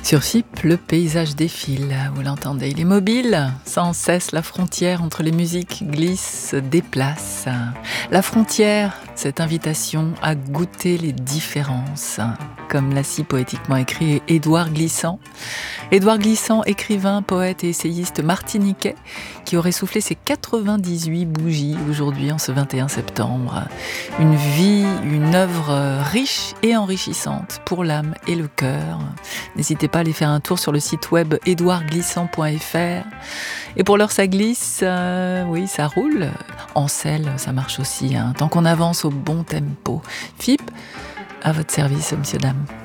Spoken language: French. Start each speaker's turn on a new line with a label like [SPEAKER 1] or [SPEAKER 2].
[SPEAKER 1] Sur FIP, le paysage défile, vous l'entendez, il est mobile, sans cesse la frontière entre les musiques glisse, se déplace. La frontière, cette invitation à goûter les différences, comme l'a si poétiquement écrit Édouard Glissant. Édouard Glissant, écrivain, poète et essayiste martiniquais, qui aurait soufflé ses 98 bougies aujourd'hui en ce 21 septembre. Une vie, une œuvre riche et enrichissante pour l'âme et le cœur. N'hésitez pas à aller faire un tour sur le site web edouardglissant.fr. Et pour l'heure, ça glisse, oui, ça roule. En selle, ça marche aussi, tant qu'on avance au bon tempo. FIP, à votre service, monsieur, dame.